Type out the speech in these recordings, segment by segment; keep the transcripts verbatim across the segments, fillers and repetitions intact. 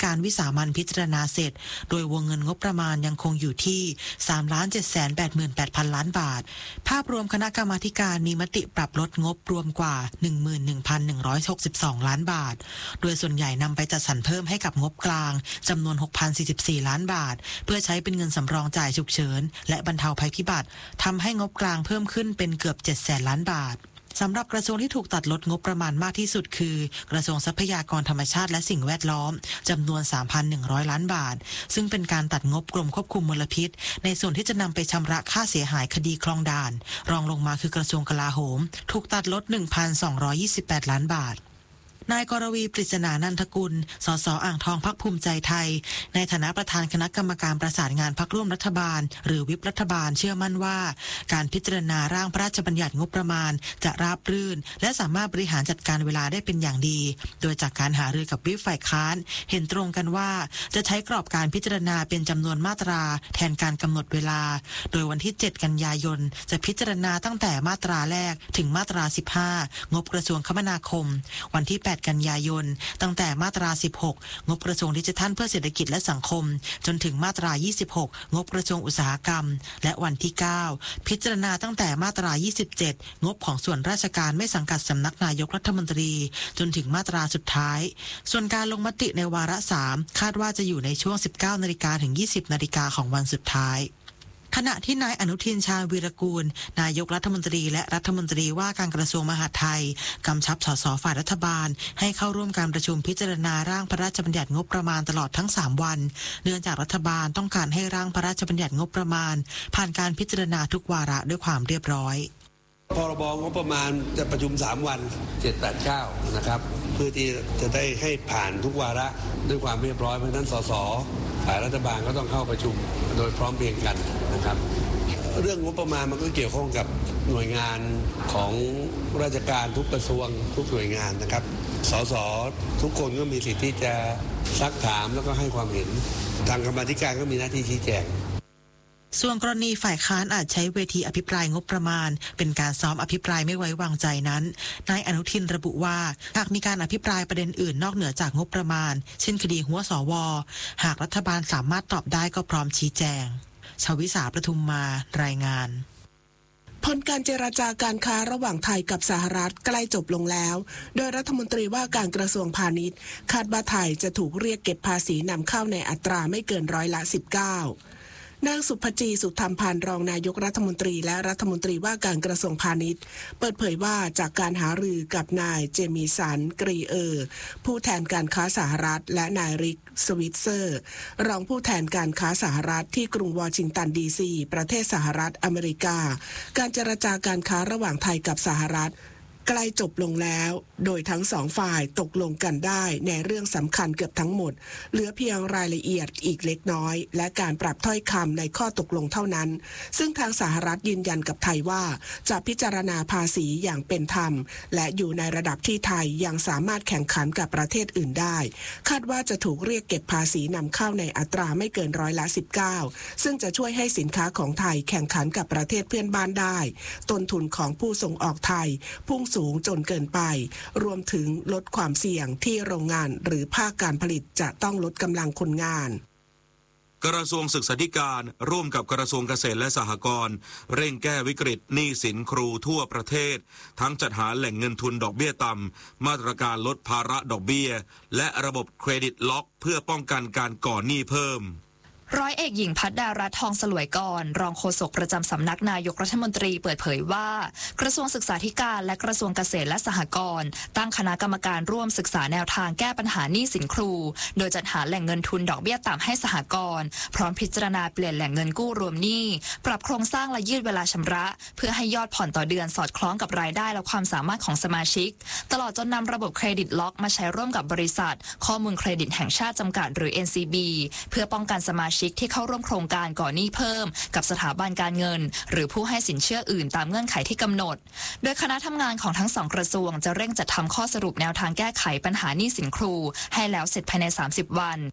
การวิสามัญพิจารณาเสร็จโดยวงเงินงบประมาณยังคงอยู่ที่ สามล้านเจ็ดแสนแปดหมื่นแปดพัน ล้านบาทภาพรวมคณะกรรมาธิการมีมติปรับลดงบรวมกว่า หนึ่งหมื่นหนึ่งพันหนึ่งร้อยหกสิบสอง ล้านบาทโดยส่วนใหญ่นำไปจัดสรรเพิ่มให้กับงบกลางจำนวน หกพันสี่สิบสี่ ล้านบาทเพื่อใช้เป็นเงินสำรองจ่ายฉุกเฉินและบรรเทาภัยพิบัติทำให้งบกลางเพิ่มขึ้นเป็นเกือบ เจ็ดแสน ล้านบาทสำหรับกระทรวงที่ถูกตัดลดงบประมาณมากที่สุดคือกระทรวงทรัพยากรธรรมชาติและสิ่งแวดล้อมจำนวน สามพันหนึ่งร้อย ล้านบาทซึ่งเป็นการตัดงบกรมควบคุมมลพิษในส่วนที่จะนำไปชำระค่าเสียหายคดีคลองด่านรองลงมาคือกระทรวงกลาโหมถูกตัดลด หนึ่งพันสองร้อยยี่สิบแปด ล้านบาทนายกรวีปริศนานันทกุลสสอ่างทองพรรคภูมิใจไทยในฐานะประธานคณะกรรมการประสานงานพรรคร่วมรัฐบาลหรือวิปรัฐบาลเชื่อมั่นว่าการพิจารณาร่างพระราชบัญญัติงบประมาณจะราบรื่นและสามารถบริหารจัดการเวลาได้เป็นอย่างดีโดยจากการหารือกับวิปฝ่ายค้านเห็นตรงกันว่าจะใช้กรอบการพิจารณาเป็นจำนวนมาตราแทนการกำหนดเวลาโดยวันที่เจ็ดกันยายนจะพิจารณาตั้งแต่มาตราแรกถึงมาตราสิบห้างบกระทรวงคมนาคมวันที่แปดกันยายนตั้งแต่มาตราสิบหกงบกระทรวงดิจิทัลเพื่อเศรษฐกิจและสังคมจนถึงมาตรายี่สิบหกงบกระทรวงอุตสาหกรรมและวันที่เก้าพิจารณาตั้งแต่มาตรายี่สิบเจ็ดงบของส่วนราชการไม่สังกัดสำนักนายกรัฐมนตรีจนถึงมาตราสุดท้ายส่วนการลงมติในวาระสามคาดว่าจะอยู่ในช่วง สิบเก้านาฬิกา ถึง ยี่สิบนาฬิกาของวันสุดท้ายขณะที่นายอนุทินชาญวีรกูลนายกรัฐมนตรีและรัฐมนตรีว่าการกระทรวงมหาดไทยกำชับสสฝ่ายรัฐบาลให้เข้าร่วมการประชุมพิจารณาร่างพระราชบัญญัติงบประมาณตลอดทั้งสามวันเนื่องจากรัฐบาลต้องการให้ร่างพระราชบัญญัติงบประมาณผ่านการพิจารณาทุกวาระด้วยความเรียบร้อยพรบงบประมาณจะประชุมสามวันเจ็ด แปด เก้านะครับเพื่อที่จะได้ให้ผ่านทุกวาระด้วยความเรียบร้อยเพราะฉะนั้นสสฝ่ายรัฐบาลก็ต้องเข้าประชุมโดยพร้อมเพรียงกันนะครับเรื่องงบประมาณมันก็เกี่ยวข้องกับหน่วยงานของราชการทุกกระทรวงทุกหน่วยงานนะครับสสทุกคนก็มีสิทธิ์ที่จะซักถามแล้วก็ให้ความเห็นทางกรรมาธิการก็มีหน้าที่ชี้แจงส่วนกรณีฝ่ายค้านอาจใช้เวทีอภิปรายงบประมาณเป็นการซ้อมอภิปรายไม่ไว้วางใจนั้นนายอนุทินระบุว่าหากมีการอภิปรายประเด็นอื่นนอกเหนือจากงบประมาณเช่นคดีหัวสวหากรัฐบาลสามารถตอบได้ก็พร้อมชี้แจงชวิสาประทุมมารายงานผลการเจรจาการค้าระหว่างไทยกับสหรัฐใกล้จบลงแล้วโดยรัฐมนตรีว่าการกระทรวงพาณิชย์คาดว่าไทยจะถูกเรียกเก็บภาษีนำเข้าในอัตราไม่เกินร้อยละสิบเก้านางสุภจีสุธรรมพันธ์รองนายกรัฐมนตรีและรัฐมนตรีว่าการกระทรวงพาณิชย์เปิดเผยว่าจากการหารือกับนายเจมี่สันกรีเออร์ผู้แทนการค้าสหรัฐและนายริกสวิตเซอร์รองผู้แทนการค้าสหรัฐที่กรุงวอชิงตันดีซีประเทศสหรัฐอเมริกาการเจรจาการค้าระหว่างไทยกับสหรัฐใกล้จบลงแล้วโดยทั้งสองฝ่ายตกลงกันได้ในเรื่องสำคัญเกือบทั้งหมดเหลือเพียงรายละเอียดอีกเล็กน้อยและการปรับถ้อยคำในข้อตกลงเท่านั้นซึ่งทางสหรัฐยืนยันกับไทยว่าจะพิจารณาภาษีอย่างเป็นธรรมและอยู่ในระดับที่ไทยยังสามารถแข่งขันกับประเทศอื่นได้คาดว่าจะถูกเรียกเก็บภาษีนำเข้าในอัตราไม่เกินร้อยละสิบเก้าซึ่งจะช่วยให้สินค้าของไทยแข่งขันกับประเทศเพื่อนบ้านได้ต้นทุนของผู้ส่งออกไทยพุ่งสูงจนเกินไปรวมถึงลดความเสี่ยงที่โรงงานหรือภาคการผลิตจะต้องลดกำลังคนงานกระทรวงศึกษาธิการร่วมกับกระทรวงเกษตรและสหกรณ์เร่งแก้วิกฤตหนี้สินครูทั่วประเทศทั้งจัดหาแหล่งเงินทุนดอกเบี้ยต่ำมาตรการลดภาระดอกเบี้ยและระบบเครดิตล็อกเพื่อป้องกันการก่อหนี้เพิ่มร้อยเอกหญิงพัดดารัตน์ทองสลวยกรรองโฆษกประจำสำนักนายกรัฐมนตรีเปิดเผยว่ากระทรวงศึกษาธิการและกระทรวงเกษตรและสหกรณ์ตั้งคณะกรรมการร่วมศึกษาแนวทางแก้ปัญหาหนี้สินครูโดยจัดหาแหล่งเงินทุนดอกเบี้ยต่ำให้สหกรณ์พร้อมพิจารณาเปลี่ยนแหล่งเงินกู้รวมหนี้ปรับโครงสร้างและยืดเวลาชำระเพื่อให้ยอดผ่อนต่อเดือนสอดคล้องกับรายได้และความสามารถของสมาชิกตลอดจนนำระบบเครดิตล็อกมาใช้ร่วมกับบริษัทข้อมูลเครดิตแห่งชาติจำกัดหรือ เอ็น ซี บี เพื่อป้องกันสมาชิกที่เข้าร่วมโครงการก่อหนี้เพิ่มกับสถาบันการเงินหรือผู้ให้สินเชื่ออื่นตามเงื่อนไขที่กำหนดโดยคณะทำงานของทั้งสองกระทรวงจะเร่งจัดทำข้อสรุปแนวทางแก้ไขปัญหาหนี้สินครูให้แล้วเสร็จภายในสามสิบวัน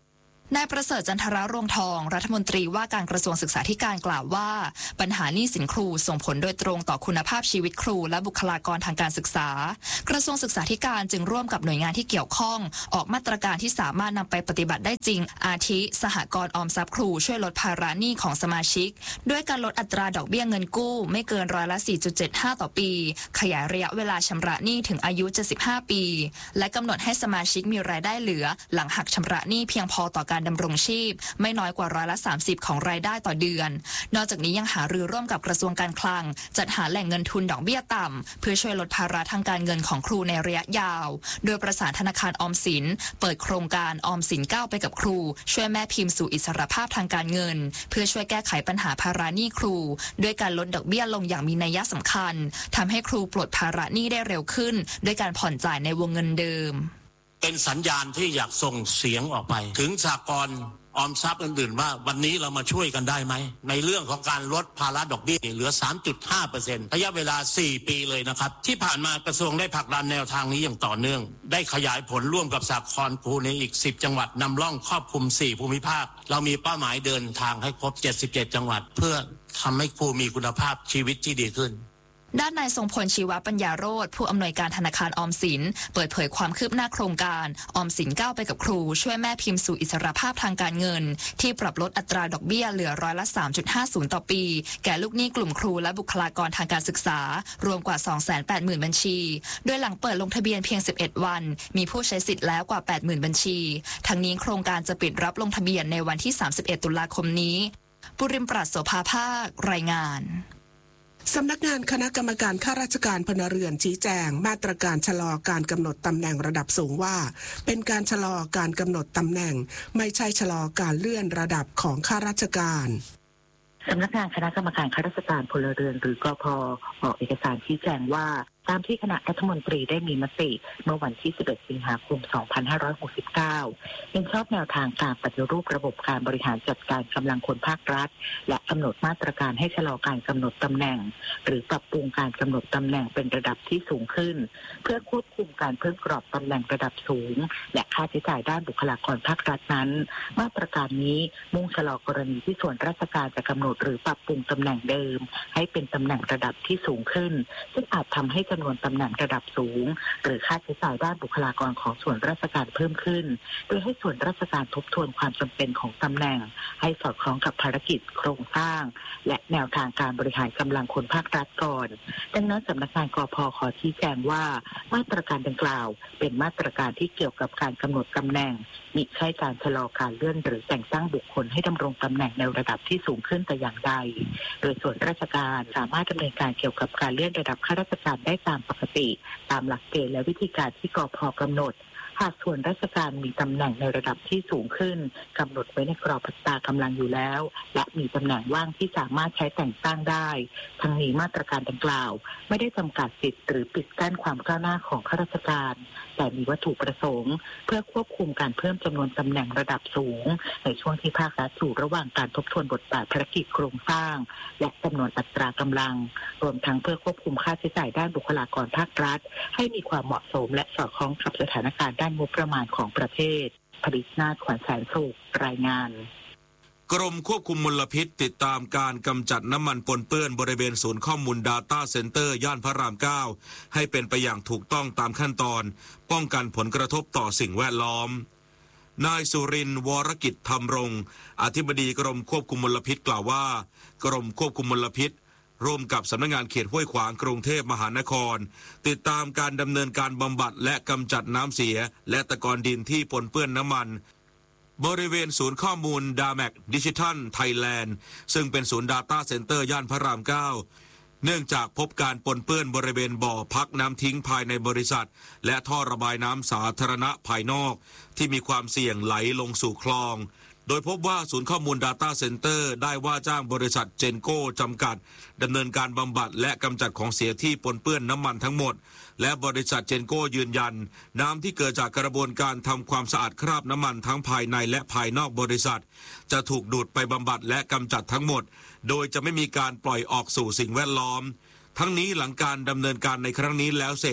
นายประเสริฐจันทรรวงทองรัฐมนตรีว่าการกระทรวงศึกษาธิการกล่าวว่าปัญหาหนี้สินครูส่งผลโดยตรงต่อคุณภาพชีวิตครูและบุคลากรทางการศึกษากระทรวงศึกษาธิการจึงร่วมกับหน่วยงานที่เกี่ยวข้องออกมาตรการที่สามารถนำไปปฏิบัติได้จริงอาทิสหกรณ์ออมทรัพย์ครูช่วยลดภาระหนี้ของสมาชิกด้วยการลดอัตราดอกเบี้ยเงินกู้ไม่เกินร้อยละ สี่จุดเจ็ดห้า ต่อปีขยายระยะเวลาชำระหนี้ถึงอายุเจ็ดสิบห้าปีและกำหนดให้สมาชิกมีรายได้เหลือหลังหักชำระหนี้เพียงพอต่อการดำรงชีพไม่น้อยกว่าร้อยละสามสิบของรายได้ต่อเดือนนอกจากนี้ยังหารือร่วมกับกระทรวงการคลังจัดหาแหล่งเงินทุนดอกเบี้ยต่ำเพื่อช่วยลดภาระทางการเงินของครูในระยะยาวโดยประสานธนาคารออมสินเปิดโครงการออมสินก้าวไปกับครูช่วยแม่พิมพ์สู่อิสรภาพทางการเงินเพื่อช่วยแก้ไขปัญหาภาระหนี้ครูด้วยการลดดอกเบี้ยลงอย่างมีนัยสำคัญทำให้ครูปลดภาระหนี้ได้เร็วขึ้นด้วยการผ่อนจ่ายในวงเงินเดิมเป็นสัญญาณที่อยากส่งเสียงออกไปถึงสหกรณ์ออมทรัพย์อื่นๆว่าวันนี้เรามาช่วยกันได้ไหมในเรื่องของการลดภาระดอกเบี้ยเหลือ สามจุดห้าเปอร์เซ็นต์ ระยะเวลาสี่ปีเลยนะครับที่ผ่านมากระทรวงได้ผลักดันแนวทางนี้อย่างต่อเนื่องได้ขยายผลร่วมกับสหกรณ์ครูในอีกสิบจังหวัดนำร่องครอบคลุมสี่ภูมิภาคเรามีเป้าหมายเดินทางให้ครบเจ็ดสิบเจ็ดจังหวัดเพื่อทำให้ครูมีคุณภาพชีวิตที่ดีขึ้นด้านนายทรงพลชีวปัญญาโรจน์ผู้อำนวยการธนาคารออมสินเปิดเผยความคืบหน้าโครงการออมสินก้าวไปกับครูช่วยแม่พิมพ์สู่อิสรภาพทางการเงินที่ปรับลดอัตราดอกเบี้ยเหลือร้อยละ สามจุดห้าศูนย์ ต่อปีแก่ลูกหนี้กลุ่มครูและบุคลากรทางการศึกษารวมกว่า สองแสนแปดหมื่น บัญชีโดยหลังเปิดลงทะเบียนเพียงสิบเอ็ดวันมีผู้ใช้สิทธิ์แล้วกว่า แปดหมื่น บัญชีทั้งนี้โครงการจะปิดรับลงทะเบียนในวันที่สามสิบเอ็ดตุลาคมนี้ปุริมปราศโสภาภาครายงานสำนักงานคณะกรรมการข้าราชการพลเรือนชี้แจงมาตรการชะลอการกำหนดตำแหน่งระดับสูงว่าเป็นการชะลอการกำหนดตำแหน่งไม่ใช่ชะลอการเลื่อนระดับของข้าราชการสำนักงานคณะกรรมการข้าราชการพลเรือนหรือกพ.ออกเอกสารชี้แจงว่าตามที่คณะรัฐมนตรีได้มีมติเมื่อวันที่สิบเอ็ดสิงหาคมสองพันห้าร้อยหกสิบเก้าเห็นชอบแนวทางการปฏิรูประบบการบริหารจัดการกำลังคนภาครัฐและกำหนดมาตรการให้ชะลอการกำหนดตำแหน่งหรือปรับปรุงการกำหนดตำแหน่งเป็นระดับที่สูงขึ้นเพื่อควบคุมการเพิ่มกรอบตำแหน่งระดับสูงและค่าใช้จ่ายด้านบุคลากรภาครัฐนั้นมาตรการนี้มุ่งชะลอกรณีที่ส่วนราชการจะกำหนดหรือปรับปรุงตำแหน่งเดิมให้เป็นตำแหน่งระดับที่สูงขึ้นซึ่งอาจทำให้จำนวนตำแหน่งระดับสูงหรือค่าใช้จ่ายด้านบุคลากรของส่วนราชการเพิ่มขึ้นโดยให้ส่วนราชการทบทวนความจำเป็นของตำแหน่งให้สอดคล้องกับภารกิจโครงสร้างและแนวทางการบริหารกำลังคนภาครัฐก่อนดังนั้นสำนักงานกพ.ขอชี้แจงว่ามาตรการดังกล่าวเป็นมาตรการที่เกี่ยวกับการกำหนดตำแหน่งมิใช่การชะลอการเลื่อนหรือแต่งตั้งบุคคลให้ดำรงตำแหน่งในระดับที่สูงขึ้นแต่อย่างใดโดยส่วนราชการสามารถดำเนินการเกี่ยวกับการเลื่อนระดับข้าราชการได้ตามปกติตามหลักเกณฑ์และวิธีการที่กพ.กำหนดหากส่วนราชการมีตำแหน่งในระดับที่สูงขึ้นกำหนดไว้ในกรอบอัตรากำลังอยู่แล้วและมีตำแหน่งว่างที่สามารถใช้แต่งตั้งได้ทั้งนี้มาตรการดังกล่าวไม่ได้จำกัดสิทธิ์หรือปิดกั้นความก้าวหน้าของข้าราชการแต่มีวัตถุประสงค์เพื่อควบคุมการเพิ่มจำนวนตำแหน่งระดับสูงในช่วงที่ภาครัฐอยู่ระหว่างการทบทวนบทบาทภารกิจโครงสร้างและจำนวนอัตรากำลังรวมทั้งเพื่อควบคุมค่าใช้จ่ายด้านบุคลากรภาครัฐให้มีความเหมาะสมและสอดคล้องกับสถานการณ์ด้านงบประมาณของประเทศผลิตนาถขวัญแสนสุขรายงานกรมควบคุมมลพิษติดตามการกำจัดน้ำมันปนเปื้อนบริเวณศูนย์ข้อมูล Data Center ย่านพระรามเก้าให้เป็นไปอย่างถูกต้องตามขั้นตอนป้องกันผลกระทบต่อสิ่งแวดล้อมนายสุรินทร์วรกิจธรรมรงค์อธิบดีกรมควบคุมมลพิษกล่าวว่ากรมควบคุมมลพิษร่วมกับสำนักงานเขตห้วยขวางกรุงเทพมหานครติดตามการดำเนินการบำบัดและกำจัดน้ำเสียและตะกอนดินที่ปนเปื้อนน้ำมันบริเวณศูนย์ข้อมูล ดาแม็ก Digital Thailand ซึ่งเป็นศูนย์ Data Center ย่านพระรามเก้าเนื่องจากพบการปนเปื้อนบริเวณบ่อพักน้ำทิ้งภายในบริษัทและท่อระบายน้ำสาธารณะภายนอกที่มีความเสี่ยงไหลลงสู่คลองโดยพบว่าศูนย์ข้อมูล Data Center ได้ว่าจ้างบริษัทเจนโก้จำกัดดำเนินการบำบัดและกำจัดของเสียที่ปนเปื้อนน้ำมันทั้งหมดและบริษัทเจนโก้ยืนยันน้ำที่เกิดจากกระบวนการทำความสะอาดคราบน้ำมันทั้งภายในและภายนอกบริษัทจะถูกดูดไปบำบัดและกำจัดทั้งหมดโดยจะไม่มีการปล่อยออกสู่สิ่งแวดล้อมทั้งนี้หลังการดำเนินการในครั้งนี้แล้วเสร็จ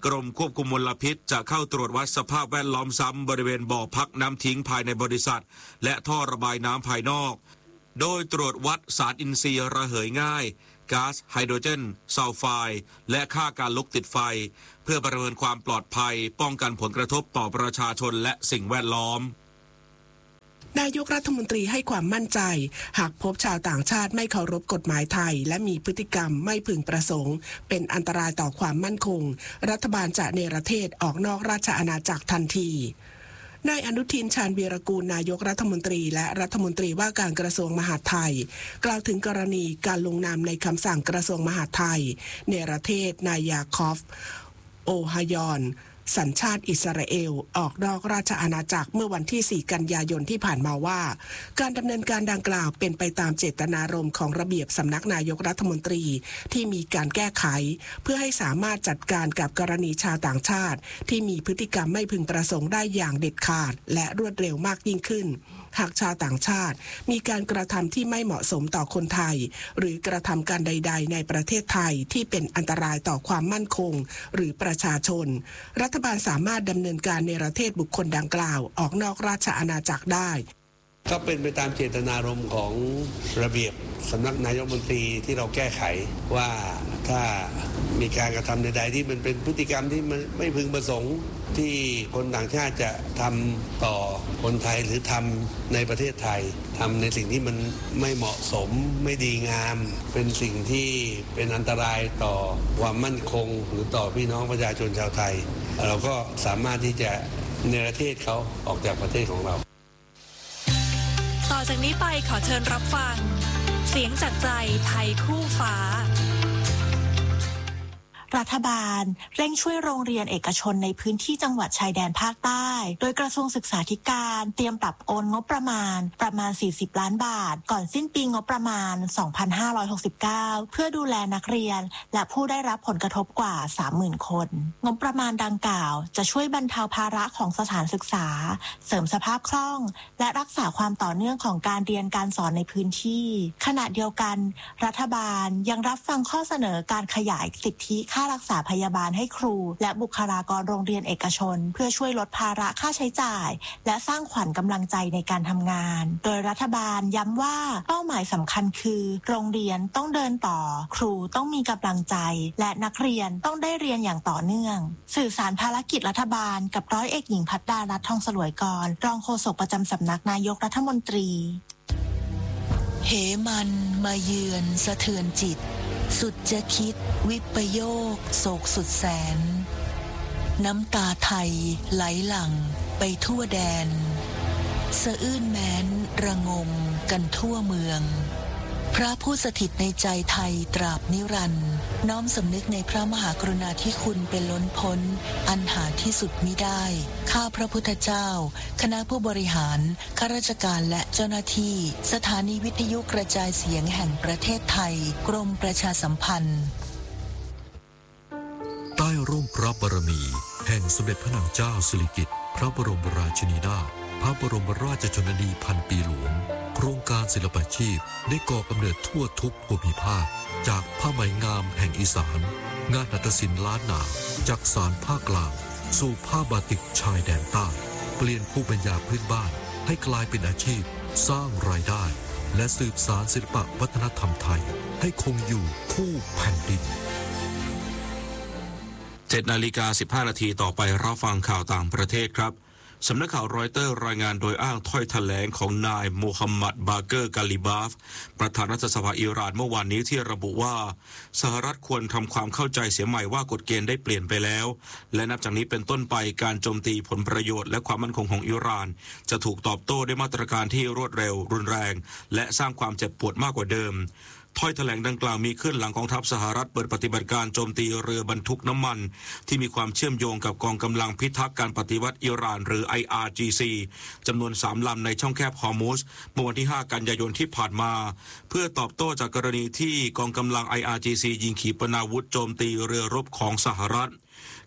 กรมควบคุมมลพิษจะเข้าตรวจวัดสภาพแวดล้อมซ้ำบริเวณบ่อพักน้ำทิ้งภายในบริษัทและท่อระบายน้ำภายนอกโดยตรวจวัดสารอินทรีย์ระเหยง่ายก๊าซไฮโดรเจนซัลไฟด์และค่าการลุกติดไฟเพื่อประเมินความปลอดภัยป้องกันผลกระทบต่อประชาชนและสิ่งแวดล้อมนายกรัฐมนตรีให้ความมั่นใจหากพบชาวต่างชาติไม่เคารพกฎหมายไทยและมีพฤติกรรมไม่พึงประสงค์เป็นอันตรายต่อความมั่นคงรัฐบาลจะเนรเทศออกนอกราชอาณาจักรทันทีนายอนุทินชาญวีรกูลนายกรัฐมนตรีและรัฐมนตรีว่าการกระทรวงมหาดไทยกล่าวถึงกรณีการลงนามในคำสั่งกระทรวงมหาดไทยเนรเทศนายยาคอฟโอฮายอนสัญชาติอิสราเอลออกนอกราชอาณาจักรเมื่อวันที่สี่กันยายนที่ผ่านมาว่าการดำเนินการดังกล่าวเป็นไปตามเจตนารมณ์ของระเบียบสำนักนายกรัฐมนตรีที่มีการแก้ไขเพื่อให้สามารถจัดการกับกรณีชาวต่างชาติที่มีพฤติกรรมไม่พึงประสงค์ได้อย่างเด็ดขาดและรวดเร็วมากยิ่งขึ้นหากชาวต่างชาติมีการกระทำที่ไม่เหมาะสมต่อคนไทยหรือกระทำการใดๆในประเทศไทยที่เป็นอันตรายต่อความมั่นคงหรือประชาชนรัฐบาลสามารถดำเนินการเนรเทศบุคคลดังกล่าวออกนอกราชอาณาจักรได้ก็เป็นไปตามเจตนารมณ์ของระเบียบสำนักนายกรัฐมนตรีที่เราแก้ไขว่าถ้ามีการกระทำใดๆที่มันเป็นพฤติกรรมที่มันไม่พึงประสงค์ที่คนต่างชาติจะทำต่อคนไทยหรือทำในประเทศไทยทำในสิ่งที่มันไม่เหมาะสมไม่ดีงามเป็นสิ่งที่เป็นอันตรายต่อความมั่นคงหรือต่อพี่น้องประชาชนชาวไทยเราก็สามารถที่จะเนรเทศเขาออกจากประเทศของเราต่อจากนี้ไปขอเชิญรับฟังเสียงจากใจไทยคู่ฟ้ารัฐบาลเร่งช่วยโรงเรียนเอกชนในพื้นที่จังหวัดชายแดนภาคใต้โดยกระทรวงศึกษาธิการเตรียมปรับโอนงบประมาณประมาณสี่สิบล้านบาทก่อนสิ้นปีงบประมาณสองพันห้าร้อยหกสิบเก้าเพื่อดูแลนักเรียนและผู้ได้รับผลกระทบกว่า สามหมื่น คนงบประมาณดังกล่าวจะช่วยบรรเทาภาระของสถานศึกษาเสริมสภาพคล่องและรักษาความต่อเนื่องของการเรียนการสอนในพื้นที่ขณะเดียวกันรัฐบาลยังรับฟังข้อเสนอการขยายสิทธิค่ารักษาพยาบาลให้ครูและบุคลากรโรงเรียนเอกชนเพื่อช่วยลดภาระค่าใช้จ่ายและสร้างขวัญกำลังใจในการทำงานโดยรัฐบาลย้ำว่าเป้าหมายสำคัญคือโรงเรียนต้องเดินต่อครูต้องมีกำลังใจและนักเรียนต้องได้เรียนอย่างต่อเนื่องสื่อสารภารกิจรัฐบาลกับร้อยเอกหญิงภัดดารัตน์ทองสลวยกรรองโฆษกประจำสำนักนายกรัฐมนตรีเหมันมาเยือนสะเทือนจิตสุดจะคิดวิปโยคโศกสุดแสนน้ำตาไทยไหลหลั่งไปทั่วแดนสะอื้นแม้นระงมกันทั่วเมืองพระผู้สถิตในใจไทยตราบนิรันดร์น้อมสำนึกในพระมหากรุณาธิคุณเป็นล้นพ้นอันหาที่สุดมิได้ข้าพระพุทธเจ้าคณะผู้บริหารข้าราชการและเจ้าหน้าที่สถานีวิทยุกระจายเสียงแห่งประเทศไทยกรมประชาสัมพันธ์ใต้ร่มพระบารมีแห่งสมเด็จพระนางเจ้าสิริกิติ์พระบรมราชินีนาถพระบรมราชชนนีพันปีหลวงโครงการศิลปาชีพได้ก่อกำเนิดทั่วทุกภูมิภาคจากผ้าไหมงามแห่งอีสานงานนาฏศิลป์ล้านนาจากสารภาคกลางสู่ผ้าบาติกชายแดนใต้เปลี่ยนภูมิปัญญาพื้นบ้านให้กลายเป็นอาชีพสร้างรายได้และสืบสานศิลปวัฒนธรรมไทยให้คงอยู่คู่แผ่นดินเจ็ดนาฬิกาสิบห้านาทีต่อไปรับฟังข่าวต่างประเทศครับสำนักข่าวรอยเตอร์รายงานโดยอ้างถ้อยแถลงของนายโมฮัมหมัดบาเกอร์กาลิบาฟประธานรัฐสภาอิหร่านเมื่อวานนี้ที่ระบุว่าสหรัฐควรทำความเข้าใจเสียใหม่ว่ากฎเกณฑ์ได้เปลี่ยนไปแล้วและนับจากนี้เป็นต้นไปการโจมตีผลประโยชน์และความมั่นคงของอิหร่านจะถูกตอบโต้ด้วยมาตรการที่รวดเร็วรุนแรงและสร้างความเจ็บปวดมากกว่าเดิมถ้อยแถลงดังกล่าวมีขึ้นหลังกองทัพสหรัฐเปิดปฏิบัติการโจมตีเรือบรรทุกน้ำมันที่มีความเชื่อมโยงกับกองกำลังพิทักษ์การปฏิวัติอิหร่านหรือ ไอ อาร์ จี ซี จำนวนสามลำในช่องแคบฮอร์มุซเมื่อวันที่ห้ากันยายนที่ผ่านมาเพื่อตอบโต้จากกรณีที่กองกำลัง ไอ อาร์ จี ซี ยิงขีปนาวุธโจมตีเรือรบของสหรัฐ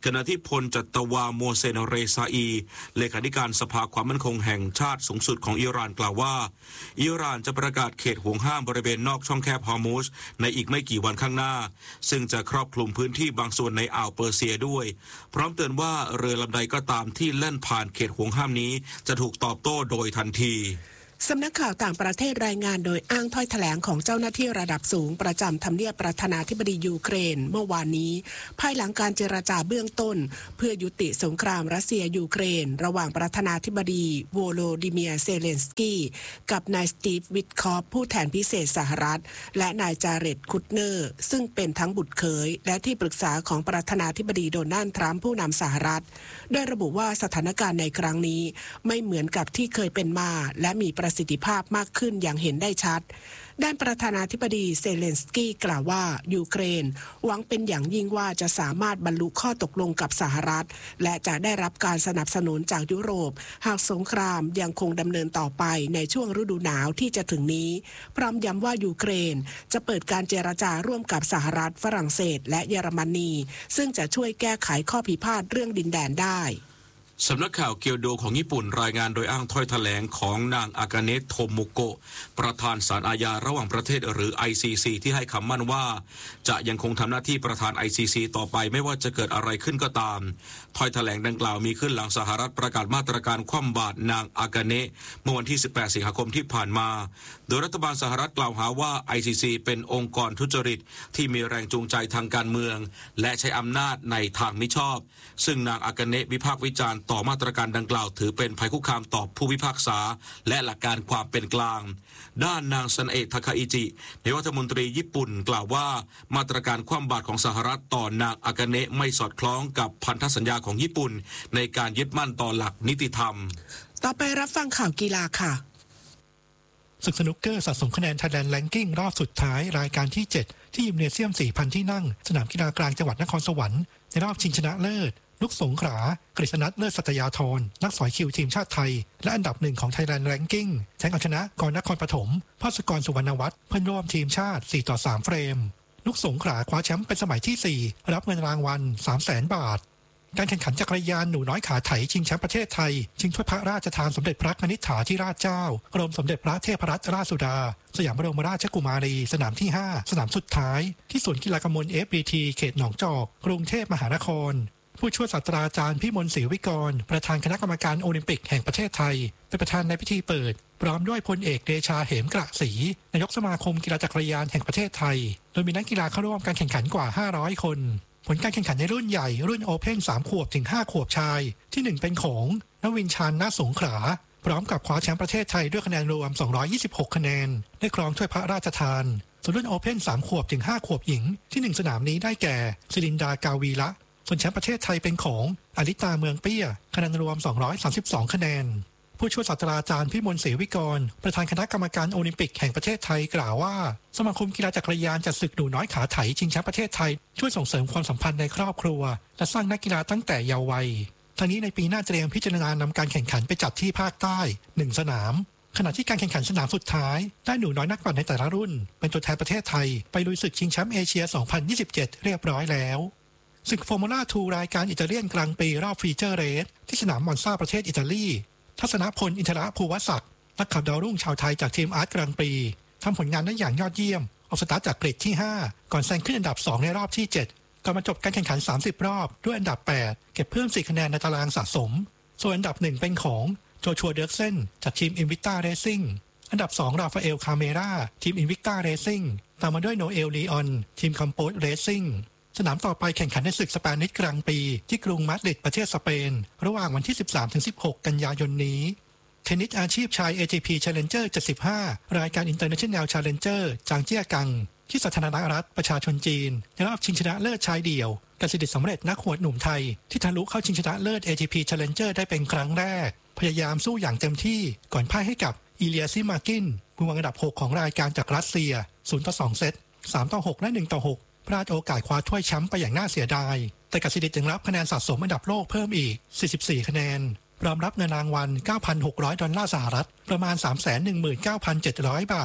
ขณะที่พลจัตวาโมเซนเรซาอีเลขาธิการสภาความมั่นคงแห่งชาติสูงสุดของอิหร่านกล่าวว่าอิหร่านจะประกาศเขตห่วงห้ามบริเวณนอกช่องแคบฮอร์มุซในอีกไม่กี่วันข้างหน้าซึ่งจะครอบคลุมพื้นที่บางส่วนในอ่าวเปอร์เซียด้วยพร้อมเตือนว่าเรือลำใดก็ตามที่แล่นผ่านเขตห่วงห้ามนี้จะถูกตอบโต้โดยทันทีสำนักข่าวต่างประเทศรายงานโดยอ้างถ้อยแถลงของเจ้าหน้าที่ระดับสูงประจำทำเนียบประธานาธิบดียูเครนเมื่อวานนี้ภายหลังการเจรจาเบื้องต้นเพื่อยุติสงครามรัสเซียยูเครนระหว่างประธานาธิบดีโวโลดิเมียร์เซเลนสกี้กับนายสตีฟวิทคอฟผู้แทนพิเศษสหรัฐและนายจาเร็ดคุตเนอร์ซึ่งเป็นทั้งบุตรเขยและที่ปรึกษาของประธานาธิบดีโดนัลด์ทรัมป์ผู้นำสหรัฐโดยระบุว่าสถานการณ์ในครั้งนี้ไม่เหมือนกับที่เคยเป็นมาและมีประสิทธิภาพมากขึ้นอย่างเห็นได้ชัดด้านประธานาธิบดีเซเลนสกี้กล่าวว่ายูเครนหวังเป็นอย่างยิ่งว่าจะสามารถบรรลุข้อตกลงกับสหรัฐและจะได้รับการสนับสนุนจากยุโรปหากสงครามยังคงดำเนินต่อไปในช่วงฤดูหนาวที่จะถึงนี้พร้อมย้ำว่ายูเครนจะเปิดการเจรจาร่วมกับสหรัฐฝรั่งเศสและเยอรมนีซึ่งจะช่วยแก้ไขข้อพิพาทเรื่องดินแดนได้สำนักข่าวเกียวโดของญี่ปุ่นรายงานโดยอ้างถ้อยแถลงของนางอากาเนะโทโมโกะประธานศาลอาญาระหว่างประเทศหรือ ไอ ซี ซี ที่ให้คำมั่นว่าจะยังคงทำหน้าที่ประธาน ไอ ซี ซี ต่อไปไม่ว่าจะเกิดอะไรขึ้นก็ตามถ้อยแถลงดังกล่าวมีขึ้นหลังสหรัฐประกาศมาตรการคว่ำบาตรนางอากาเนะเมื่อวันที่สิบแปดสิงหาคมที่ผ่านมาโดยรัฐบาลสหรัฐกล่าวหาว่า ไอ ซี ซี เป็นองค์กรทุจริตที่มีแรงจูงใจทางการเมืองและใช้อำนาจในทางมิชอบซึ่งนางอากาเนะวิพากษ์วิจารณ์ต่อมาตรการดังกล่าวถือเป็นภัยคุกคามต่อผู้พิพากษาและหลักการความเป็นกลางด้านนางซันเอะทาคาอิจินายกรัฐมนตรีญี่ปุ่นกล่าวว่ามาตรการคว่ำบาตรของสหรัฐต่อนางอากาเนะไม่สอดคล้องกับพันธสัญญาของญี่ปุ่นในการยึดมั่นต่อหลักนิติธรรมต่อไปรับฟังข่าวกีฬาค่ะศึกสนุกเกอร์สะสมคะแนน Thailand Ranking รอบสุดท้ายรายการที่เจ็ดที่ยิมเนเซียม สี่พัน ที่นั่งสนามกีฬากลางจังหวัดนครสวรรค์ในรอบชิงชนะเลิศลูกสงขลากฤษณัทเลิศสัตยาธรนักสอยคิวทีมชาติไทยและอันดับหนึ่งของ Thailand Ranking แข่งเอาชนะกรนครปฐมภาสกรสุวรรณวัฒน์เพื่อนร่วมทีมชาติสี่ต่อสามเฟรมลูกสงขลาคว้าแชมป์เป็นสมัยที่สี่รับเงินรางวัล สามแสน บาทการแข่งขันจักรยานหนูน้อยขาไถชิงแชมป์ประเทศไทยชิงถ้วยพระราชทานสมเด็จพระกนิษฐาธิราชเจ้ากรมสมเด็จพระเทพรัตนราชสุดาสยามบรมราชกุมารีสนามที่ห้าสนามสุดท้ายที่ศูนย์กีฬากมล เอฟ บี ที เขตหนองจอกกรุงเทพมหานครผู้ช่วยศาสตราจารย์พิมลศรีวิกรประธานคณะกรรมการโอลิมปิกแห่งประเทศไทยเป็นประธานในพิธีเปิดพร้อมด้วยพลเอกเดชาเหมกระศรีนายกสมาคมกีฬาจักรยานแห่งประเทศไทยโดยมีนักกีฬาเข้าร่วมการแข่งขันกว่าห้าร้อยคนผลการแข่งขันในรุ่นใหญ่รุ่นโอเพ่นสามขวบถึงห้าขวบชายที่หนึ่งเป็นของนวินชาญณสงขลาพร้อมกับคว้าแชมป์ประเทศไทยด้วยคะแนนรวมสองร้อยยี่สิบหกคะแนนได้ครองถ้วยพระราชทานส่วนรุ่นโอเพ่นสามขวบถึงห้าขวบหญิงที่หนึ่งสนามนี้ได้แก่ศิรินดากาวีละส่วนแชมป์ประเทศไทยเป็นของอลิตาเมืองเปี้ยคะแนนรวมสองร้อยสามสิบสองคะแนนผู้ช่วยศาสตราจารย์พิมลศรีวิกรประธานคณะกรรมการโอลิมปิกแห่งประเทศไทยกล่าวว่าสมาคมกีฬาจักรยานจัดศึกหนูน้อยขาไถชิงแชมป์ประเทศไทยช่วยส่งเสริมความสัมพันธ์ในครอบครัวและสร้างนักกีฬาตั้งแต่เยาว์วัยทั้งนี้ในปีหน้าเตรียมพิจารณานำการแข่งขันไปจัดที่ภาคใต้หนึ่งสนามขณะที่การแข่งขันสนามสุดท้ายได้หนูน้อยนักปั่นในแต่ละรุ่นเป็นตัวแทนประเทศไทยไปลุยศึกชิงแชมป์เอเชียสองพันยี่สิบเจ็ดเรียบร้อยแล้วศึกฟอร์มูล่าทูรายการอิตาเลียนกลางปีรอบฟีเจอร์เรสที่สนามมอนซาประเทศอิตาลีทัศนพลอินทรภูวศักดิ์นักขับดาวรุ่งชาวไทยจากทีมอาร์ตกลางปีทำผลงานได้อย่างยอดเยี่ยมเอาสตาร์ทจากเกรดที่ห้าก่อนแซงขึ้นอันดับสองในรอบที่เจ็ดก่อนมาจบการแข่งขันสามสิบรอบด้วยอันดับแปดเก็บเพิ่มสี่คะแนนในตารางสะสมส่วนอันดับหนึ่งเป็นของโจชัวเดิร์กเซนจากทีมอินวิกตาเรซิ่งอันดับสองราฟาเอลคาเมราทีมอินวิกตาเรซิ่งตามมาด้วยโนเอลลีออนทีมคัมโปสเรซิ่งสนามต่อไปแข่งขันในศึกสเปนิชกลางปีที่กรุงมาดริดประเทศสเปนระหว่างวันที่ สิบสามถึงสิบหก กันยายนนี้เทนนิสอาชีพชาย เอ ที พี Challenger เจ็ดสิบห้ารายการ International Challenger จางเจี้ยกังที่สาธารณรัฐประชาชนจีนในรอบชิงชนะเลิศชายเดี่ยวกสิทธิ์สำเร็จนักหวดหนุ่มไทยที่ทะลุเข้าชิงชนะเลิศ เอ ที พี Challenger ได้เป็นครั้งแรกพยายามสู้อย่างเต็มที่ก่อนพ่ายให้กับอีเลียซิมากินมือวางอันดับหกของรายการจากรัสเซียศูนย์ต่อสองเซตสามต่อหกและหนึ่งต่อหกพลาดโอกาสคว้าถ้วยแชมป์ไปอย่างน่าเสียดายแต่กสิทธิ์ยังรับคะแนนสะสมอันดับโลกเพิ่มอีกสี่สิบสี่คะแนนพร้อมรับเงินรางวัล เก้าพันหกร้อย ดอลลาร์สหรัฐประมาณ สามแสนหนึ่งหมื่นเก้าพันเจ็ดร้อย บาท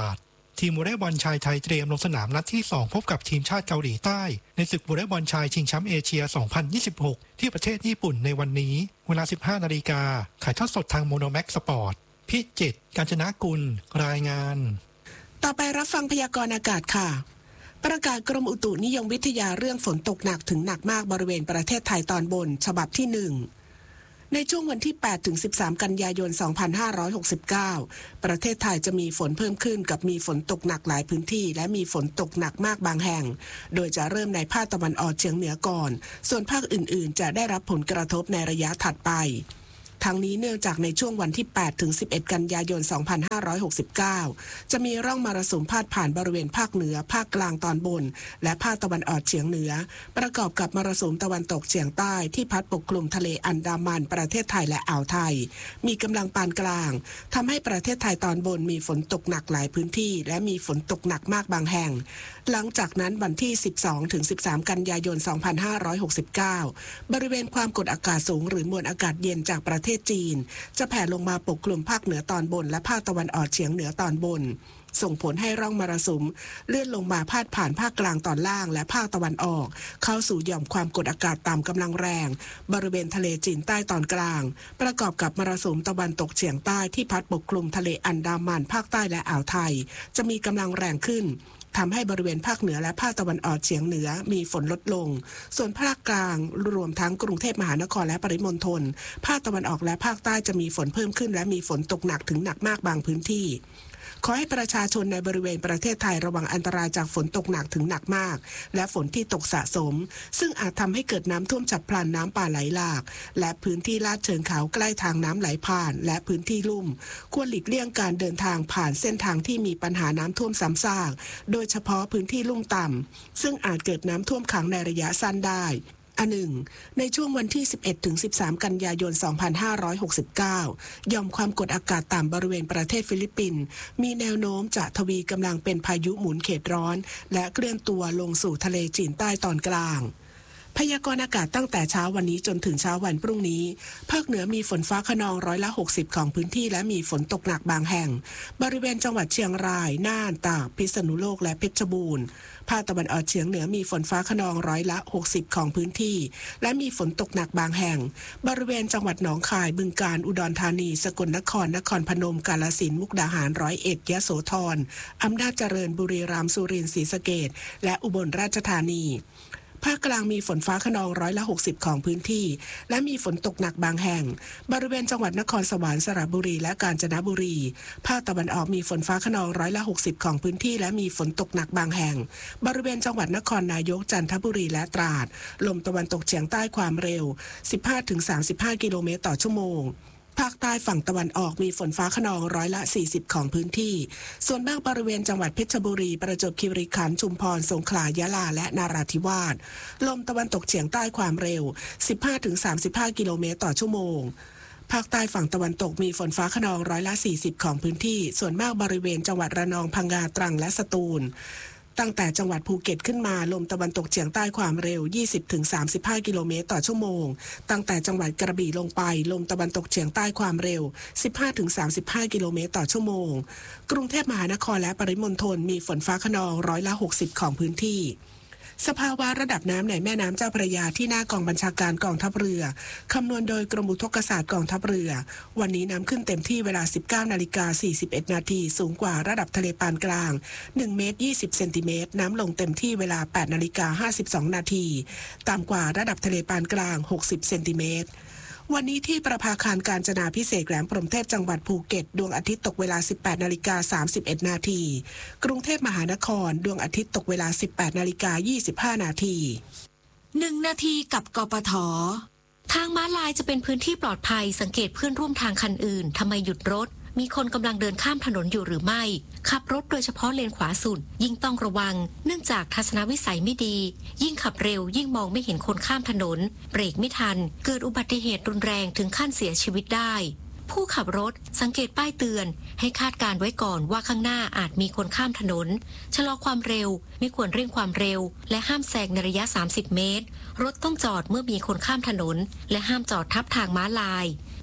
ทีมวอลเลย์บอลชายไทยเตรียมลงสนามนัดที่สองพบกับทีมชาติเกาหลีใต้ในศึกวอลเลย์บอลชายชิงแชมป์เอเชีย สองพันยี่สิบหก ที่ประเทศญี่ปุ่นในวันนี้เวลา สิบห้านาฬิกาถ่ายทอดสดทางโมโนแม็กสปอร์ตพิจิตร กาญจนกุลรายงานต่อไปรับฟังพยากรณ์อากาศค่ะประกาศกรมอุตุนิยมวิทยาเรื่องฝนตกหนักถึงหนักมากบริเวณประเทศไทยตอนบนฉบับที่หนึ่งในช่วงวันที่แปดถึงสิบสามกันยายนสองพันห้าร้อยหกสิบเก้าประเทศไทยจะมีฝนเพิ่มขึ้นกับมีฝนตกหนักหลายพื้นที่และมีฝนตกหนักมากบางแห่งโดยจะเริ่มในภาคตะวันออกเฉียงเหนือก่อนส่วนภาคอื่นๆจะได้รับผลกระทบในระยะถัดไปทั้งนี้เนื่องจากในช่วงวันที่แปดถึงสิบเอ็ดกันยายนสองพันห้าร้อยหกสิบเก้าจะมีร่องมรสุมพาดผ่านบริเวณภาคเหนือภาคกลางตอนบนและภาคตะวันออกเฉียงเหนือประกอบกับมรสุมตะวันตกเฉียงใต้ที่พัดปกคลุมทะเลอันดามันประเทศไทยและอ่าวไทยมีกำลังปานกลางทำให้ประเทศไทยตอนบนมีฝนตกหนักหลายพื้นที่และมีฝนตกหนักมากบางแห่งหลังจากนั้นวันที่สิบสองถึงสิบสามกันยายนสองพันห้าร้อยหกสิบเก้าบริเวณความกดอากาศสูงหรือมวลอากาศเย็นจากประเทศจีนจะแผ่ลงมาปกคลุมภาคเหนือตอนบนและภาคตะวันออกเฉียงเหนือตอนบนส่งผลให้ร่องมรสุมเลื่อนลงมาพาดผ่านภาคกลางตอนล่างและภาคตะวันออกเข้าสู่หย่อมความกดอากาศต่ำกำลังแรงบริเวณทะเลจีนใต้ตอนกลางประกอบกับมรสุมตะวันตกเฉียงใต้ที่พัดปกคลุมทะเลอันดามันภาคใต้และอ่าวไทยจะมีกำลังแรงขึ้นทำให้บริเวณภาคเหนือและภาคตะวันออกเฉียงเหนือมีฝนลดลงส่วนภาคกลางรวมทั้งกรุงเทพมหานครและปริมณฑลภาคตะวันออกและภาคใต้จะมีฝนเพิ่มขึ้นและมีฝนตกหนักถึงหนักมากบางพื้นที่ขอให้ประชาชนในบริเวณประเทศไทยระวังอันตรายจากฝนตกหนักถึงหนักมากและฝนที่ตกสะสมซึ่งอาจทำให้เกิดน้ำท่วมฉับพลันน้ำป่าไหลหลากและพื้นที่ลาดเชิงเขาใกล้ทางน้ำไหลผ่านและพื้นที่ลุ่มควรหลีกเลี่ยงการเดินทางผ่านเส้นทางที่มีปัญหาน้ำท่วมซ้ำซากโดยเฉพาะพื้นที่ลุ่มต่ำซึ่งอาจเกิดน้ำท่วมขังในระยะสั้นได้อันหนึ่งในช่วงวันที่สิบเอ็ดถึงสิบสามกันยายนสองพันห้าร้อยหกสิบเก้าหย่อมความกดอากาศต่ำบริเวณประเทศฟิลิปปินส์มีแนวโน้มจะทวีกำลังเป็นพายุหมุนเขตร้อนและเคลื่อนตัวลงสู่ทะเลจีนใต้ตอนกลางพยากรณ์อากาศตั้งแต่เช้าวันนี้จนถึงเช้าวันพรุ่งนี้ภาคเหนือมีฝนฟ้าคะนองร้อยละหกสิบของพื้นที่และมีฝนตกหนักบางแห่งบริเวณจังหวัดเชียงรายน่านตากพิษณุโลกและเพชรบูรณ์ภาคตะวันออกเฉียงเหนือมีฝนฟ้าคะนองร้อยละหกสิบของพื้นที่และมีฝนตกหนักบางแห่งบริเวณจังหวัดหนองคายบึงกาฬอุดรธานีสกลนครนครพนมกาฬสินธุ์มุกดาหารร้อยเอ็ดยโสธรอำนาจเจริญบุรีรัมย์สุรินทร์ศรีสะเกษและอุบลราชธานีภาคกลางมีฝนฟ้าคะนองร้อยละหกสิบของพื้นที่และมีฝนตกหนักบางแห่งบริเวณจังหวัดนครสวรรค์สระบุรีและกาญจนบุรีภาคตะวันออกมีฝนฟ้าคะนองร้อยละหกสิบของพื้นที่และมีฝนตกหนักบางแห่งบริเวณจังหวัดนครนายกจันทบุรีและตราดลมตะวันตกเฉียงใต้ความเร็ว สิบห้าถึงสามสิบห้า กิโลเมตรต่อชั่วโมงภาคใต้ฝั่งตะวันออกมีฝนฟ้าคะนองร้อยละสี่สิบของพื้นที่ส่วนมากบริเวณจังหวัดเพชรบุรีประจวบคีรีขันธ์ชุมพรสงขลายะลาและนราธิวาสลมตะวันตกเฉียงใต้ความเร็ว สิบห้าถึงสามสิบห้า กิโลเมตรต่อชั่วโมงภาคใต้ฝั่งตะวันตกมีฝนฟ้าคะนองร้อยละสี่สิบของพื้นที่ส่วนมากบริเวณจังหวัดระนองพังงาตรังและสตูลตั้งแต่จังหวัดภูเก็ตขึ้นมาลมตะวันตกเฉียงใต้ความเร็ว ยี่สิบถึงสามสิบห้า กิโลเมตรต่อชั่วโมงตั้งแต่จังหวัดกระบี่ลงไปลมตะวันตกเฉียงใต้ความเร็ว สิบห้าถึงสามสิบห้า กิโลเมตรต่อชั่วโมงกรุงเทพมหานครและปริมณฑลมีฝนฟ้าคะนองร้อยละหกสิบของพื้นที่สภาวะระดับน้ำในแม่น้ำเจ้าพระยาที่หน้ากองบัญชาการกองทัพเรือคำนวณโดยกรมอุทกศาสตร์กองทัพเรือวันนี้น้ำขึ้นเต็มที่เวลา สิบเก้านาฬิกาสี่สิบเอ็ด นาทีสูงกว่าระดับทะเลปานกลางหนึ่งเมตรยี่สิบเซนติเมตรน้ำลงเต็มที่เวลา แปดนาฬิกาห้าสิบสอง นาทีต่ำกว่าระดับทะเลปานกลางหกสิบเซนติเมตรวันนี้ที่ประภาคารกาญจนาภิเษกแหลมพรหมเทพจังหวัดภูเก็ตดวงอาทิตย์ตกเวลา สิบแปดนาฬิกาสามสิบเอ็ด นาทีกรุงเทพมหานครดวงอาทิตย์ตกเวลา สิบแปดนาฬิกายี่สิบห้า นาทีหนึ่งนาทีกับกปท.ทางม้าลายจะเป็นพื้นที่ปลอดภัยสังเกตเพื่อนร่วมทางคันอื่นทำไมหยุดรถมีคนกำลังเดินข้ามถนนอยู่หรือไม่ขับรถโดยเฉพาะเลนขวาสุดยิ่งต้องระวังเนื่องจากทัศนวิสัยไม่ดียิ่งขับเร็วยิ่งมองไม่เห็นคนข้ามถนนเบรกไม่ทันเกิดอุบัติเหตุรุนแรงถึงขั้นเสียชีวิตได้ผู้ขับรถสังเกตป้ายเตือนให้คาดการไว้ก่อนว่าข้างหน้าอาจมีคนข้ามถนนชะลอความเร็วไม่ควรเร่งความเร็วและห้ามแซงในระยะสามสิบเมตรรถต้องจอดเมื่อมีคนข้ามถนนและห้ามจอดทับทางม้าลาย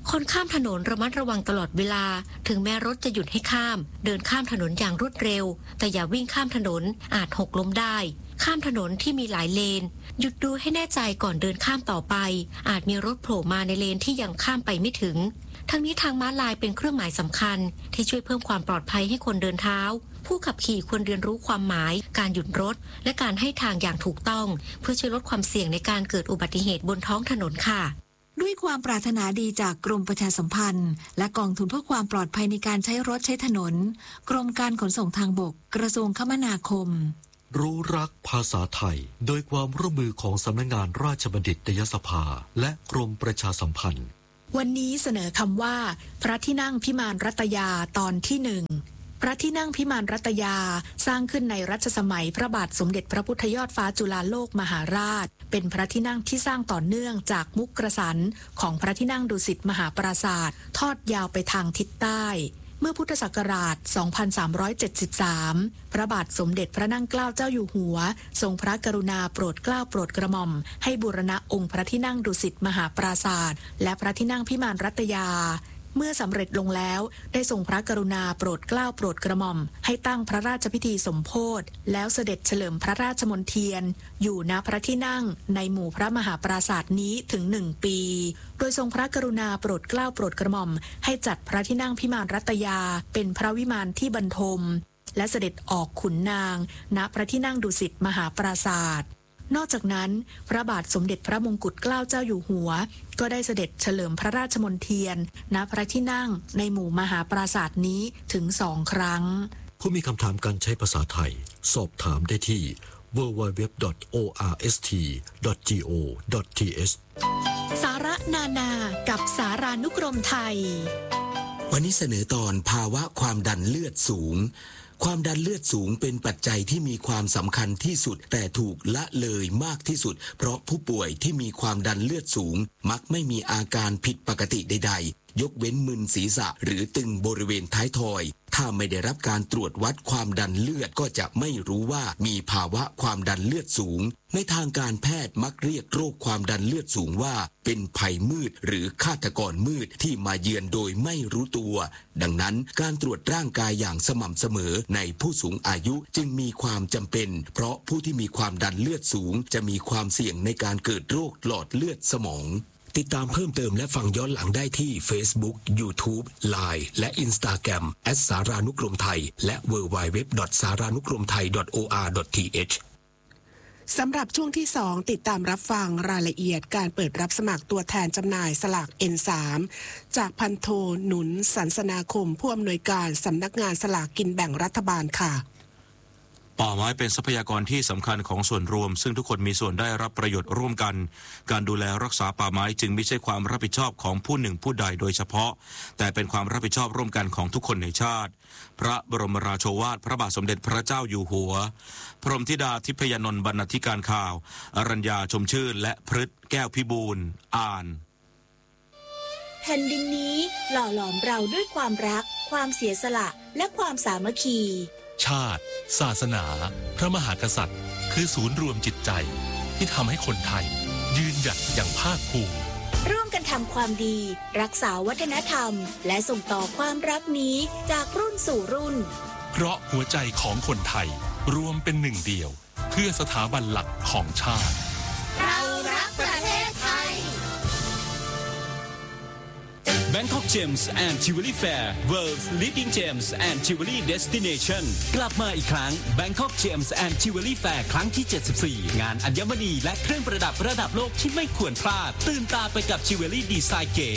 คนข้ามถนนระมัดระวังตลอดเวลาถึงแม้รถจะหยุดให้ข้ามเดินข้ามถนนอย่างรวดเร็วแต่อย่าวิ่งข้ามถนนอาจหกล้มได้ข้ามถนนที่มีหลายเลนหยุดดูให้แน่ใจก่อนเดินข้ามต่อไปอาจมีรถโผล่มาในเลนที่ยังข้ามไปไม่ถึงทั้งนี้ทางม้าลายเป็นเครื่องหมายสำคัญที่ช่วยเพิ่มความปลอดภัยให้คนเดินเท้าผู้ขับขี่ควรเรียนรู้ความหมายการหยุดรถและการให้ทางอย่างถูกต้องเพื่อช่วยลดความเสี่ยงในการเกิดอุบัติเหตุบนท้องถนนค่ะด้วยความปรารถนาดีจากกรมประชาสัมพันธ์และกองทุนเพื่อความปลอดภัยในการใช้รถใช้ถนนกรมการขนส่งทางบกกระทรวงคมนาคมรู้รักภาษาไทยโดยความร่วมมือของสำนักงานราชบัณฑิตยสภาและกรมประชาสัมพันธ์วันนี้เสนอคำว่าพระที่นั่งพิมานรัตยาตอนที่หนึ่งพระที่นั่งพิมานรัตยาสร้างขึ้นในรัชสมัยพระบาทสมเด็จพระพุทธยอดฟ้าจุฬาโลกมหาราชเป็นพระที่นั่งที่สร้างต่อเนื่องจากมุกกระสันของพระที่นั่งดุสิตมหาปราสาททอดยาวไปทางทิศใต้เมื่อพุทธศักราช สองพันสามร้อยเจ็ดสิบสาม พระบาทสมเด็จพระนั่งเกล้าเจ้าอยู่หัวทรงพระกรุณาโปรดเกล้าโปรดกระหม่อมให้บูรณะองค์พระที่นั่งดุสิตมหาปราสาทและพระที่นั่งพิมานรัตยาเมื่อสำเร็จลงแล้วได้ทรงพระกรุณาโปรดเกล้าโปรดกระหม่อมให้ตั้งพระราชพิธีสมโภชแล้วเสด็จเฉลิมพระราชมณเทียนอยู่ณพระที่นั่งในหมู่พระมหาปราสาทนี้ถึงหนึ่งปีโดยทรงพระกรุณาโปรดเกล้าโปรดกระหม่อมให้จัดพระที่นั่งพิมานรัตยาเป็นพระวิมานที่บรรทมและเสด็จออกขุนนางณพระที่นั่งดุสิตมหาปราสาทนอกจากนั้นพระบาทสมเด็จพระมงกุฎเกล้าเจ้าอยู่หัวก็ได้เสด็จเฉลิมพระราชมณเทียนณพระที่นั่งในหมู่มหาปราสาทนี้ถึงสองครั้งผู้มีคำถามการใช้ภาษาไทยสอบถามได้ที่ ดับเบิลยู ดับเบิลยู ดับเบิลยู ดอท โอ อาร์ เอส ที ดอท จี โอ ดอท ที เอชสาระนานากับสารานุกรมไทยวันนี้เสนอตอนภาวะความดันเลือดสูงความดันเลือดสูงเป็นปัจจัยที่มีความสำคัญที่สุดแต่ถูกละเลยมากที่สุดเพราะผู้ป่วยที่มีความดันเลือดสูงมักไม่มีอาการผิดปกติใดๆยกเว้นมึนศีรษะหรือตึงบริเวณท้ายทอยถ้าไม่ได้รับการตรวจวัดความดันเลือดก็จะไม่รู้ว่ามีภาวะความดันเลือดสูงในทางการแพทย์มักเรียกโรคความดันเลือดสูงว่าเป็นภัยมืดหรือฆาตกรมืดที่มาเยือนโดยไม่รู้ตัวดังนั้นการตรวจร่างกายอย่างสม่ำเสมอในผู้สูงอายุจึงมีความจำเป็นเพราะผู้ที่มีความดันเลือดสูงจะมีความเสี่ยงในการเกิดโรคหลอดเลือดสมองติดตามเพิ่มเติมและฟังย้อนหลังได้ที่ Facebook YouTube ไลน์ และ Instagram แอท สารานุกรมไทยและ ดับเบิลยู ดับเบิลยู ดับเบิลยู ดอท สารานุกรมไทย ดอท โอ อาร์ ดอท ที เอชสำหรับช่วงที่สองติดตามรับฟังรายละเอียดการเปิดรับสมัครตัวแทนจำหน่ายสลาก เอ็น สาม จากพันโทหนุนสันสนาคมผู้อำนวยการสำนักงานสลากกินแบ่งรัฐบาลค่ะป่าไม้เป็นทรัพยากรที่สำคัญของส่วนรวมซึ่งทุกคนมีส่วนได้รับประโยชน์ร่วมกันการดูแลรักษาป่าไม้จึงไม่ใช่ความรับผิดชอบของผู้หนึ่งผู้ใดโดยเฉพาะแต่เป็นความรับผิดชอบร่วมกันของทุกคนในชาติพระบรมราโชวาทพระบาทสมเด็จพระเจ้าอยู่หัวพรหมธิดาทิพยนนท์บรรณาธิการข่าวอรัญญาชมชื่นและพฤทธิ์แก้วพิบูลอ่านแผ่นดินนี้หล่อหลอมเราด้วยความรักความเสียสละและความสามัคคีชาติศาสนาพระมหากษัตริย์คือศูนย์รวมจิตใจที่ทำให้คนไทยยืนหยัดอย่างภาคภูมิร่วมกันทำความดีรักษาวัฒนธรรมและส่งต่อความรักนี้จากรุ่นสู่รุ่นเพราะหัวใจของคนไทยรวมเป็นหนึ่งเดียวเพื่อสถาบันหลักของชาติเรารักประเทศไทย Bangkok Gems and Jewelry Fair World's Leading Gems and Jewelry Destination กลับมาอีกครั้ง Bangkok Gems and Jewelry Fair ครั้งที่เจ็ดสิบสี่งานอัญมณีและเครื่องประดับระดับโลกที่ไม่ควรพลาดตื่นตาไปกับจิวเวลรี่ดีไซน์เก๋